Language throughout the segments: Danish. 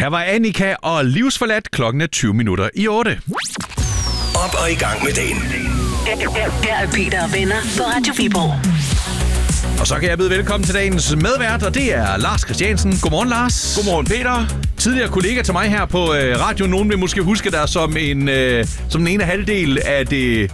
Her var Annika og Livsforladt. Klokken er 20 minutter i 8. Op og i gang med dagen. Her er Peter og venner på Radio Viborg. Og så kan jeg byde velkommen til dagens medvært, og det er Lars Christiansen. Godmorgen, Lars. Godmorgen, Peter. Tidligere kollega til mig her på radio. Nogen vil måske huske dig som den ene halvdel af det...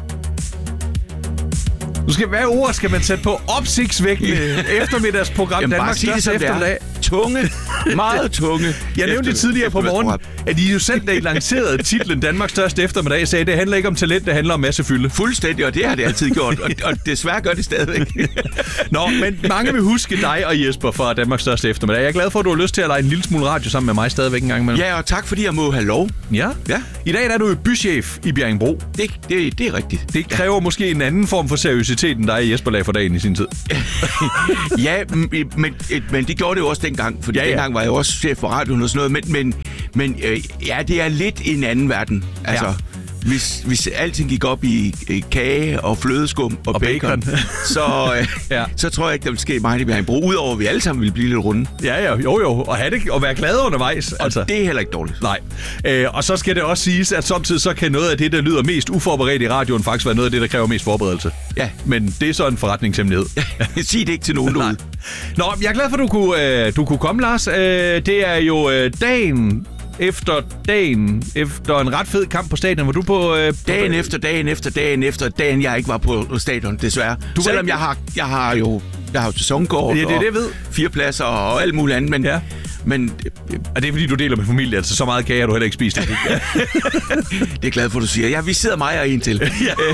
Hvad ord skal man sætte på? Opsigtsvækkende eftermiddagsprogram. Danmarks største eftermiddag. Tunge. Meget tunge. Jeg nævnte tidligere på morgen, at I jo selv, da I lancerede titlen Danmarks største eftermiddag, sagde, at det handler ikke om talent, det handler om massefylde. Fuldstændig, og det har det altid gjort. Og desværre gør det stadigvæk. Nå, men mange vil huske dig og Jesper fra Danmarks største eftermiddag. Jeg er glad for, at du har lyst til at lege en lille smule radio sammen med mig stadigvæk en gang imellem. Ja, og tak fordi jeg må have lov. Ja. I dag er du jo bychef i Bjerringbro. Det er rigtigt. Det kræver måske en anden form for seriøsitet, end dig og Jesper lagde for dagen i sin tid. Ja, men det gjorde det jo også dengang, fordi dengang var jeg også chef for radioen og sådan noget, men det er lidt en anden verden. Altså, hvis alting gik op i kage og flødeskum og bacon. Så tror jeg ikke, der vil ske meget i Bjerringbro, udover at vi alle sammen vil blive lidt runde. Ja, jo, og have det og være glade undervejs. Altså. Og det er heller ikke dårligt. Nej. Og så skal det også siges, at samtidig så kan noget af det, der lyder mest uforberedt i radioen, faktisk være noget af det, der kræver mest forberedelse. Ja. Men det er så en forretningshemmelighed. Sig det ikke til nogen derude. Nå, jeg er glad for, at du kunne komme, Lars. Det er jo dagen efter en ret fed kamp på stadion. Var du på... Dagen efter dagen, jeg ikke var på stadion, desværre. Selvom jeg har jo sæsonkort det jeg ved. 4 pladser og alt muligt andet, men... Ja. Men er det fordi, du deler med familie? Altså, så meget kage har du heller ikke spist. Det er glad for, du siger. Ja, vi sidder mig og en til.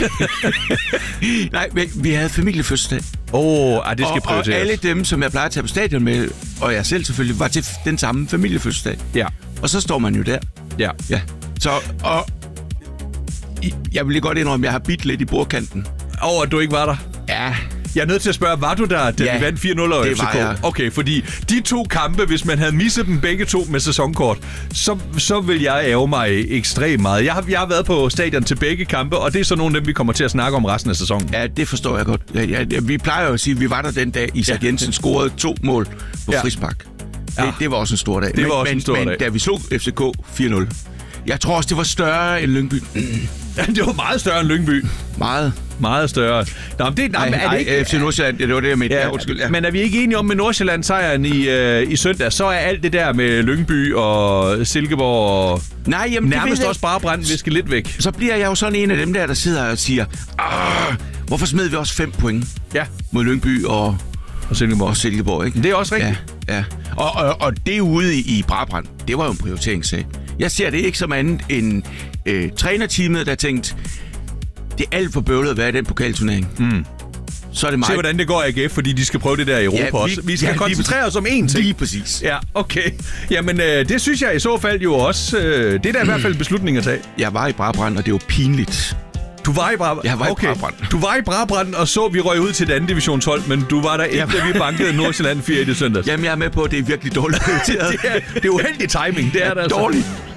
Nej, vi havde familiefødselsdag. Det skal prioriteres. Og alle dem, som jeg plejer at tage på stadion med, og jeg selv selvfølgelig, var til den samme familiefødselsdag. Ja. Og så står man jo der. Ja. Så, jeg vil lige godt indrømme, at jeg har bidt lidt i bordkanten. At du ikke var der? Ja. Jeg er nødt til at spørge, var du der, da vi vandt 4-0 over FCK? Var jeg. Okay, fordi de 2 kampe, hvis man havde misset dem begge 2 med sæsonkort, så vil jeg ærge mig ekstremt meget. Jeg har været på stadion til begge kampe, og det er så nogle af dem, vi kommer til at snakke om resten af sæsonen. Ja, det forstår jeg godt. Vi plejer jo at sige, at vi var der den dag, Isak Jensen scorede 2 mål på frispark. Det var også en stor dag. Men da vi slog FCK 4-0, jeg tror også, det var større end Lyngby. Ja, det var meget større end Lyngby. Meget større. Nå, men er det ikke... FC Nordsjælland, det var det, jeg mente. Ja, undskyld. Ja. Men er vi ikke enige om med Nordsjælland-sejren i søndag, så er alt det der med Lyngby og Silkeborg og nærmest også Brabrand viske lidt væk. Så bliver jeg jo sådan en af dem der sidder og siger, hvorfor smed vi også 5 point mod Lyngby og Silkeborg, ikke? Det er også rigtigt. Ja. Og det ude i Brabrand, det var jo en prioriteringssag. Jeg ser det ikke som andet end trænerteamet, der tænkte, det er alt for bøvlet at være i den pokalturnering. Så er det mig. Se, hvordan det går i AGF, fordi de skal prøve det der i Europa også. Vi skal koncentrere os om én ting. Lige præcis. Ja, okay. Jamen, det synes jeg i så fald jo også. Det er da i hvert fald en beslutning at tage. Jeg var i Brabrand, og det var pinligt. Du var i Brabrand? Jeg var i Brabrand. Du var i Brabrand, og så vi røg ud til et andet divisionshold, men du var der ikke, da vi bankede Nordsjælland 4-1 i søndags. Jamen, jeg er med på, at det er virkelig dårligt prioriteret. det er uheldig timing, det er der dårligt.